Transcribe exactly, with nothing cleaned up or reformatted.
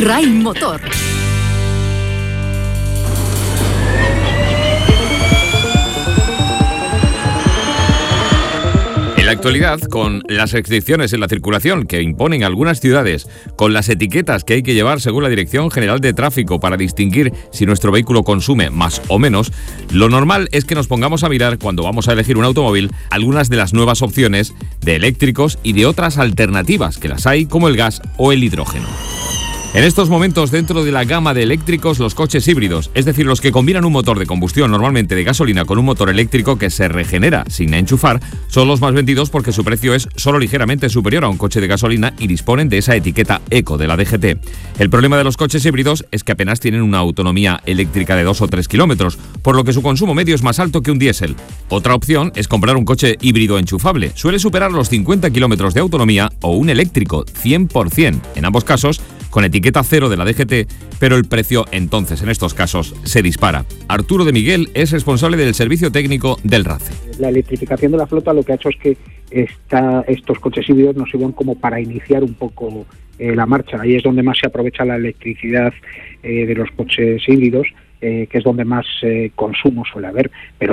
RAI Motor. En la actualidad, con las restricciones en la circulación que imponen algunas ciudades, con las etiquetas que hay que llevar según la Dirección General de Tráfico para distinguir si nuestro vehículo consume más o menos, lo normal es que nos pongamos a mirar, cuando vamos a elegir un automóvil, algunas de las nuevas opciones de eléctricos y de otras alternativas, que las hay, como el gas o el hidrógeno. En estos momentos, dentro de la gama de eléctricos, los coches híbridos, es decir, los que combinan un motor de combustión normalmente de gasolina con un motor eléctrico que se regenera sin enchufar, son los más vendidos porque su precio es solo ligeramente superior a un coche de gasolina y disponen de esa etiqueta eco de la D G T. El problema de los coches híbridos es que apenas tienen una autonomía eléctrica de dos o tres kilómetros, por lo que su consumo medio es más alto que un diésel. Otra opción es comprar un coche híbrido enchufable. Suele superar los cincuenta kilómetros de autonomía, o un eléctrico cien por ciento. En ambos casos, con etiqueta cero de la D G T, pero el precio entonces en estos casos se dispara. Arturo de Miguel es responsable del servicio técnico del RACE. La electrificación de la flota lo que ha hecho es que esta, estos coches híbridos nos sirvan como para iniciar un poco eh, la marcha. Ahí es donde más se aprovecha la electricidad eh, de los coches híbridos, eh, que es donde más eh, consumo suele haber, pero